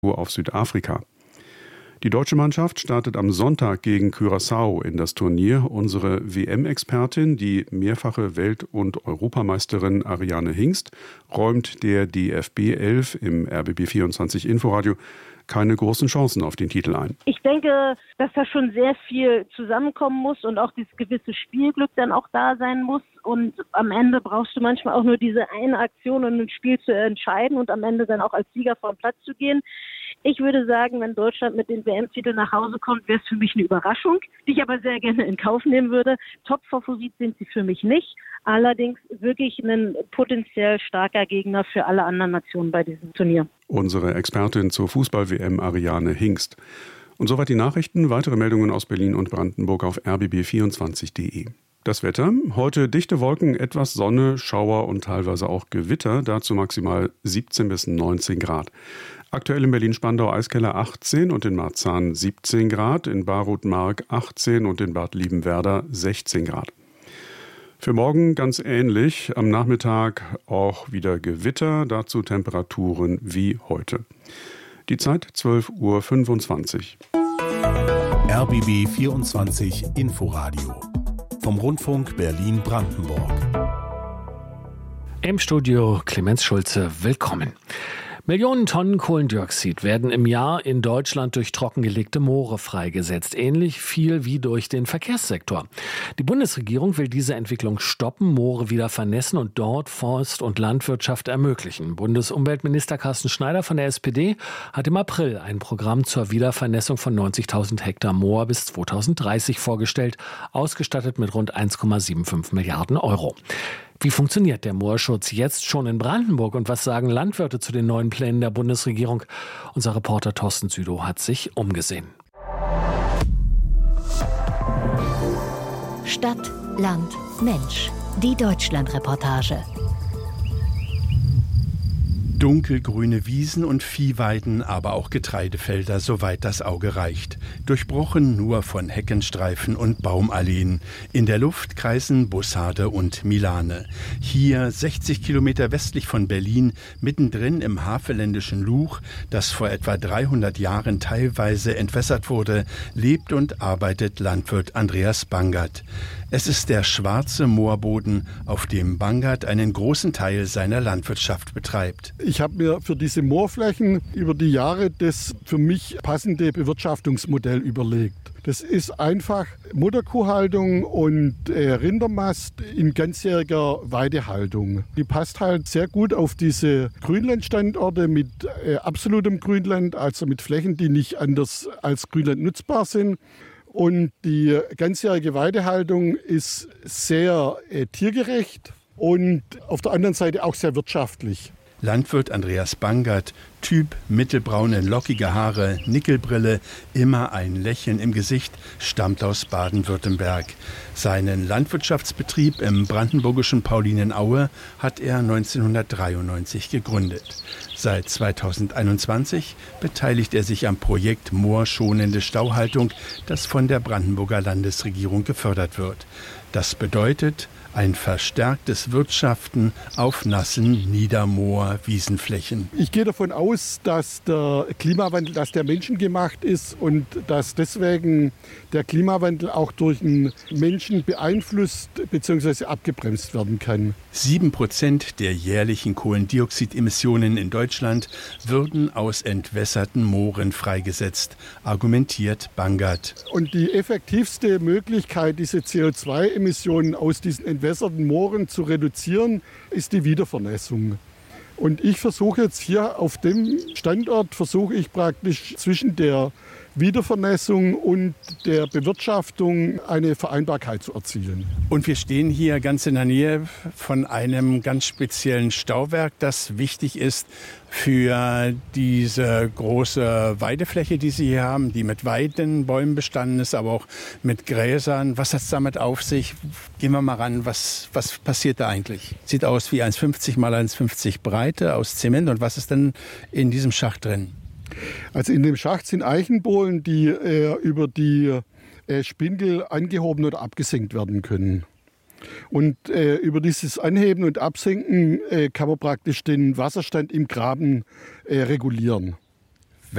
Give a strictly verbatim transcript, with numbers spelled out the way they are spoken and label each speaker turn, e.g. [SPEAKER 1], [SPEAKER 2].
[SPEAKER 1] auf Südafrika. Die deutsche Mannschaft startet am Sonntag gegen Curaçao in das Turnier. Unsere W M-Expertin, die mehrfache Welt- und Europameisterin Ariane Hingst, räumt der D F B elf im R B B vierundzwanzig Inforadio keine großen Chancen auf den Titel ein.
[SPEAKER 2] Ich denke, dass da schon sehr viel zusammenkommen muss und auch dieses gewisse Spielglück dann auch da sein muss. Und am Ende brauchst du manchmal auch nur diese eine Aktion, um ein Spiel zu entscheiden und am Ende dann auch als Sieger vom Platz zu gehen. Ich würde sagen, wenn Deutschland mit dem W M-Titel nach Hause kommt, wäre es für mich eine Überraschung, die ich aber sehr gerne in Kauf nehmen würde. Top-Favorit sind sie für mich nicht. Allerdings wirklich ein potenziell starker Gegner für alle anderen Nationen bei diesem Turnier.
[SPEAKER 1] Unsere Expertin zur Fußball-W M Ariane Hingst. Und soweit die Nachrichten. Weitere Meldungen aus Berlin und Brandenburg auf r b b vierundzwanzig punkt d e. Das Wetter. Heute dichte Wolken, etwas Sonne, Schauer und teilweise auch Gewitter. Dazu maximal siebzehn bis neunzehn Grad. Aktuell in Berlin-Spandau-Eiskeller achtzehn und in Marzahn siebzehn Grad, in Baruth-Mark achtzehn und in Bad Liebenwerda sechzehn Grad. Für morgen ganz ähnlich, am Nachmittag auch wieder Gewitter, dazu Temperaturen wie heute. Die Zeit zwölf Uhr fünfundzwanzig.
[SPEAKER 3] R B B vierundzwanzig Inforadio vom Rundfunk Berlin-Brandenburg.
[SPEAKER 4] Im Studio Clemens Schulze, willkommen. Millionen Tonnen Kohlendioxid werden im Jahr in Deutschland durch trockengelegte Moore freigesetzt. Ähnlich viel wie durch den Verkehrssektor. Die Bundesregierung will diese Entwicklung stoppen, Moore wieder vernässen und dort Forst- und Landwirtschaft ermöglichen. Bundesumweltminister Carsten Schneider von der S P D hat im April ein Programm zur Wiedervernässung von neunzigtausend Hektar Moor bis zweitausenddreißig vorgestellt, ausgestattet mit rund eins Komma fünfundsiebzig Milliarden Euro. Wie funktioniert der Moorschutz jetzt schon in Brandenburg und was sagen Landwirte zu den neuen Plänen der Bundesregierung? Unser Reporter Thorsten Südow hat sich umgesehen.
[SPEAKER 5] Stadt, Land, Mensch. Die Deutschland-Reportage.
[SPEAKER 3] Dunkelgrüne Wiesen und Viehweiden, aber auch Getreidefelder, soweit das Auge reicht. Durchbrochen nur von Heckenstreifen und Baumalleen. In der Luft kreisen Bussarde und Milane. Hier, sechzig Kilometer westlich von Berlin, mittendrin im havelländischen Luch, das vor etwa dreihundert Jahren teilweise entwässert wurde, lebt und arbeitet Landwirt Andreas Bangert. Es ist der schwarze Moorboden, auf dem Bangert einen großen Teil seiner Landwirtschaft betreibt.
[SPEAKER 6] Ich habe mir für diese Moorflächen über die Jahre das für mich passende Bewirtschaftungsmodell überlegt. Das ist einfach Mutterkuhhaltung und äh, Rindermast in ganzjähriger Weidehaltung. Die passt halt sehr gut auf diese Grünlandstandorte mit äh, absolutem Grünland, also mit Flächen, die nicht anders als Grünland nutzbar sind. Und die ganzjährige Weidehaltung ist sehr äh, tiergerecht und auf der anderen Seite auch sehr wirtschaftlich.
[SPEAKER 3] Landwirt Andreas Bangert, Typ mittelbraune, lockige Haare, Nickelbrille, immer ein Lächeln im Gesicht, stammt aus Baden-Württemberg. Seinen Landwirtschaftsbetrieb im brandenburgischen Paulinen-Aue hat er neunzehnhundertdreiundneunzig gegründet. Seit zweitausendeinundzwanzig beteiligt er sich am Projekt Moorschonende Stauhaltung, das von der Brandenburger Landesregierung gefördert wird. Das bedeutet ein verstärktes Wirtschaften auf nassen Niedermoor-Wiesenflächen.
[SPEAKER 6] Ich gehe davon aus, dass der Klimawandel, dass der menschengemacht ist und dass deswegen der Klimawandel auch durch den Menschen beeinflusst bzw. abgebremst werden kann.
[SPEAKER 3] Sieben Prozent der jährlichen Kohlendioxidemissionen in Deutschland würden aus entwässerten Mooren freigesetzt, argumentiert Bangert.
[SPEAKER 6] Und die effektivste Möglichkeit, diese C O zwei Emissionen aus diesen entwässerten Mooren zu reduzieren, ist die Wiedervernässung. Und ich versuche jetzt hier auf dem Standort, versuche ich praktisch zwischen der Wiedervernässung und der Bewirtschaftung eine Vereinbarkeit zu erzielen.
[SPEAKER 3] Und wir stehen hier ganz in der Nähe von einem ganz speziellen Stauwerk, das wichtig ist für diese große Weidefläche, die Sie hier haben, die mit Weidenbäumen bestanden ist, aber auch mit Gräsern. Was hat es damit auf sich? Gehen wir mal ran, was, was passiert da eigentlich? Sieht aus wie eins Komma fünfzig mal eins Komma fünfzig Breite aus Zement. Und was ist denn in diesem Schacht drin?
[SPEAKER 6] Also in dem Schacht sind Eichenbohlen, die äh, über die äh, Spindel angehoben oder abgesenkt werden können. Und äh, über dieses Anheben und Absenken äh, kann man praktisch den Wasserstand im Graben äh, regulieren.